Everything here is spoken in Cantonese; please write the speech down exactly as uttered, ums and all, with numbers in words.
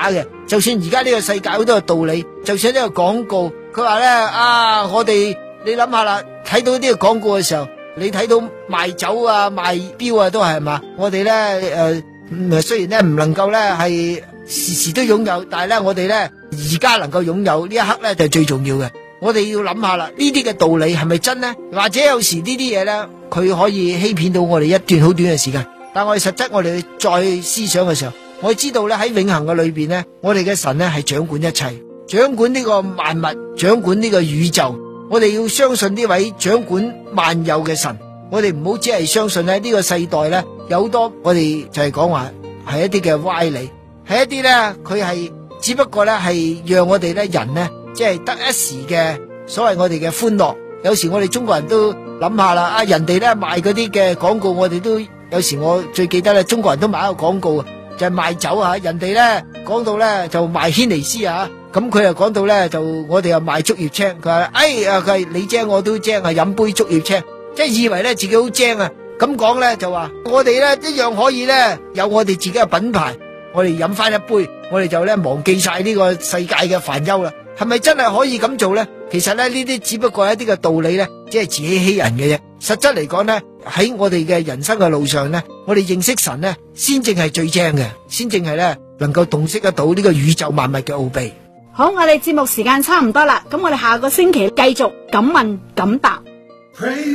假嘅。就算而家呢個世界好多嘅道理，就算呢個廣告，佢話咧啊，我哋你諗下啦，睇到呢個廣告嘅時候，你睇到賣酒啊、賣錶啊都係嘛？我哋咧誒，雖然咧唔能夠咧係時時都擁有，但係咧我哋咧而家能夠擁有呢一刻咧就係最重要嘅。我哋要諗下啦，呢啲嘅道理係咪真呢？或者有時呢啲嘢咧，佢可以欺騙到我哋一段好短嘅時間，但我哋實質我哋再思想嘅時候，我哋知道咧喺永恆嘅裏邊咧，我哋嘅神咧係掌管一切，掌管呢個萬物，掌管呢個宇宙。我哋要相信呢位掌管萬有嘅神，我哋唔好只係相信咧呢個世代咧有好多我哋就係講話係一啲嘅歪理，係一啲咧佢係只不過咧係讓我哋咧人咧即係得一時嘅所謂我哋嘅歡樂。有時我哋中國人都諗下啦，啊人哋咧賣嗰啲嘅廣告，我哋都有時我最記得咧，中國人都買一個廣告啊，就係賣酒啊，人哋咧講到咧就賣軒尼詩啊。咁佢又講到咧，就我哋又賣竹葉青，佢話哎呀，佢係你精我都精啊，飲杯竹葉青，即係以為咧自己好精啊。咁講咧就話我哋咧一樣可以咧有我哋自己嘅品牌，我哋飲翻一杯，我哋就咧忘記晒呢個世界嘅煩憂啦。係咪真係可以咁做咧？其實咧呢啲只不過係一啲嘅道理咧，只係自欺欺人嘅啫。實質嚟講咧，喺我哋嘅人生嘅路上咧，我哋認識神咧，先正係最精嘅，先正係咧能夠洞悉得到呢個宇宙萬物嘅奧秘。 好，我哋節目時間差唔多啦，咁我哋下個星期繼續敢問敢答。